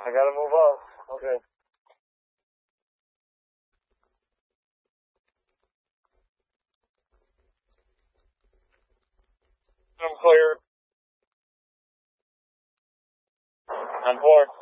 I gotta move up. Okay. I'm clear. On 4.